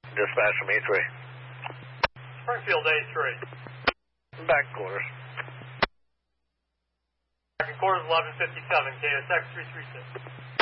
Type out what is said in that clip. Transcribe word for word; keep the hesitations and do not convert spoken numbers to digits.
Dispatch from E three. Springfield A three. Back quarters. Back in quarters eleven fifty-seven, K S X three three six.